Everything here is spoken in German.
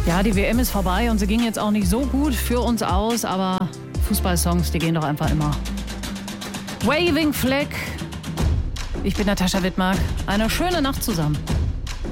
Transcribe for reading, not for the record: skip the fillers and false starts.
Ja, die WM ist vorbei und sie ging jetzt auch nicht so gut für uns aus, aber Fußballsongs, die gehen doch einfach immer. Waving Flag. Ich bin Natascha Wittmark. Eine schöne Nacht zusammen.